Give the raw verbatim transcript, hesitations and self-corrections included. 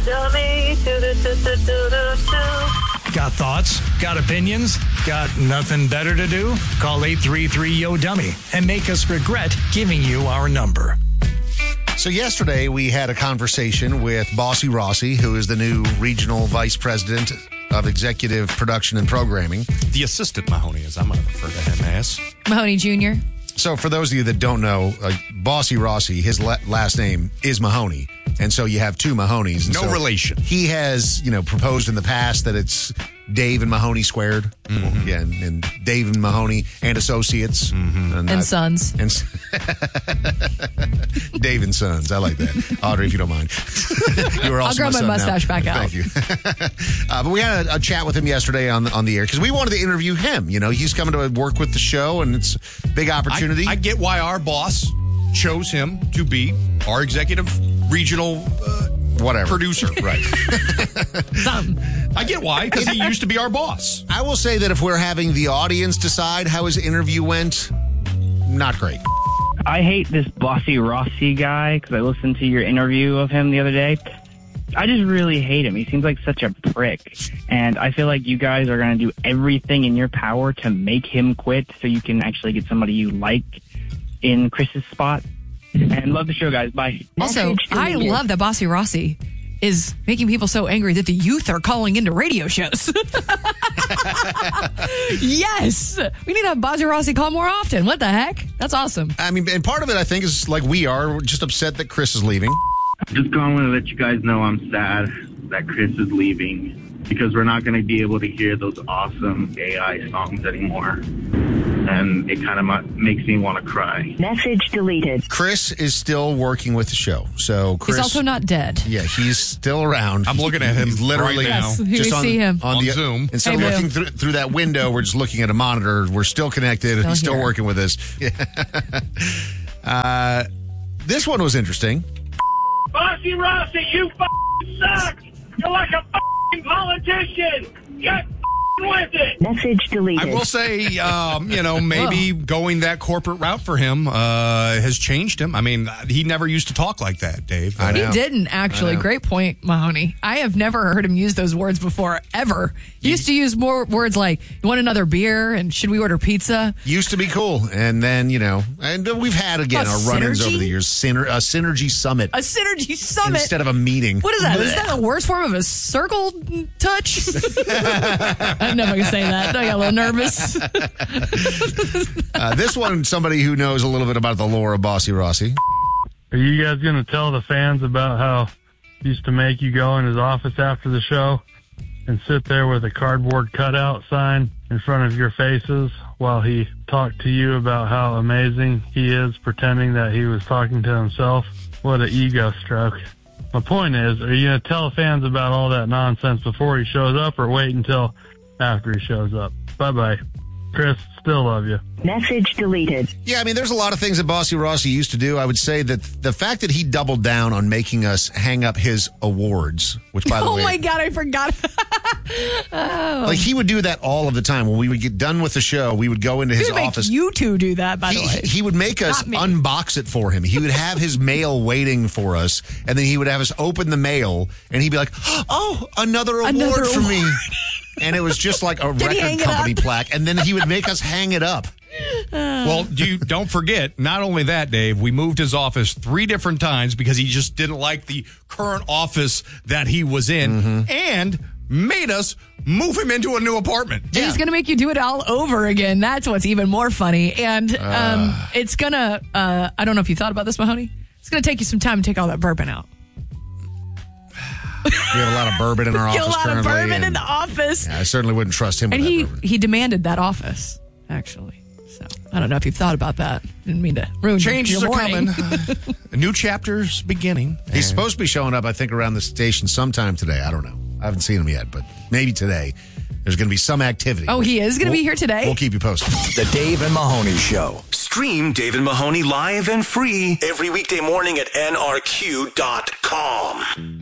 dummy. Got thoughts? Got opinions? Got nothing better to do? Call eight three three, Y O, dummy and make us regret giving you our number. So yesterday we had a conversation with Bossy Rossi, who is the new regional vice president of executive production and programming. The assistant Mahoney, as I'm going to refer to him as. Mahoney Junior So for those of you that don't know, uh, Bossy Rossi, his la- last name is Mahoney. And so you have two Mahonies. And no so relation. He has, you know, proposed in the past that it's Dave and Mahoney squared. Mm-hmm. Yeah, and, and Dave and Mahoney and Associates. Mm-hmm. And, and Sons. And Dave and Sons. I like that. Audrey, if you don't mind. You were also I'll grow my, my mustache now. back out. Thank you. uh, but we had a, a chat with him yesterday on, on the air because we wanted to interview him. You know, he's coming to work with the show, and it's a big opportunity. I, I get why our boss chose him to be our executive regional uh, whatever producer. Right. Some. I get why, because he used to be our boss. I will say that if we're having the audience decide how his interview went, not great. I hate this Bossy Rossi guy because I listened to your interview of him the other day. I just really hate him. He seems like such a prick. And I feel like you guys are going to do everything in your power to make him quit so you can actually get somebody you like in Chris's spot. And love the show, guys. Bye. Also, I love that Bossy Rossi is making people so angry that the youth are calling into radio shows. Yes. We need to have Bossy Rossi call more often. What the heck? That's awesome. I mean, and part of it, I think, is like we are. We're just upset that Chris is leaving. Just calling to let you guys know I'm sad that Chris is leaving because we're not going to be able to hear those awesome A I songs anymore. And it kind of makes me want to cry. Message deleted. Chris is still working with the show. So Chris, he's also not dead. Yeah, he's still around. I'm looking at him he's literally right now. Yes, here just we on, see him. on, On the Zoom. Instead Hey, of Boo. looking through, through that window, we're just looking at a monitor. We're still connected. Still he's still here. working with us. uh, this one was interesting. Bossy Rossi, you f***ing suck! You're like a f***ing politician! Get f***ing with it! Message deleted. I will say, um, you know, maybe going that corporate route for him uh, has changed him. I mean, he never used to talk like that, Dave. I He know. didn't, actually. I know. Great point, Mahoney. I have never heard him use those words before, ever. He used to use more words like, you want another beer? And should we order pizza? Used to be cool. And then, you know, and we've had, again, A our run-ins synergy? over the years. Syner- a Synergy Summit A synergy summit? instead of a meeting. What is that? Is that a worse form of a circle touch? I'm never going to say that. I got a little nervous. Uh, this one, somebody who knows a little bit about the lore of Bossy Rossi. Are you guys going to tell the fans about how he used to make you go in his office after the show and sit there with a cardboard cutout sign in front of your faces while he talked to you about how amazing he is, pretending that he was talking to himself? What an ego stroke. My point is, are you going to tell fans about all that nonsense before he shows up or wait until after he shows up? Bye-bye. Chris, still love you. Message deleted. Yeah, I mean, there's a lot of things that Bossy Rossi used to do. I would say that the fact that he doubled down on making us hang up his awards, which, by the Oh, way... my God, I forgot. Oh. Like, he would do that all of the time. When we would get done with the show, we would go into He his would make office. you two do that, by He, the way. he would make us Not me. unbox it for him. He would have his mail waiting for us, and then he would have us open the mail, and he'd be like, oh, another award Another for me. award. And it was just like a Did he hang record it company up? plaque, and then he would make us hang it up. Well, you don't forget, not only that, Dave, we moved his office three different times because he just didn't like the current office that he was in, Mm-hmm. and made us move him into a new apartment. And he's going to make you do it all over again. That's what's even more funny. And um, it's going to, uh, I don't know if you thought about this, Mahoney. It's going to take you some time to take all that bourbon out. We have a lot of bourbon in our Get a office lot of currently. bourbon in and- the office. Yeah, I certainly wouldn't trust him And with he, that bourbon. he demanded that office, actually. So I don't know if you've thought about that. Didn't mean to ruin Changes your are morning. coming. A new chapter's beginning. He's supposed to be showing up, I think, around the station sometime today. I don't know. I haven't seen him yet, but maybe today. There's going to be some activity. Oh, he is going to We'll- be here today? We'll keep you posted. The Dave and Mahoney Show. Stream Dave and Mahoney live and free every weekday morning at N R Q dot com.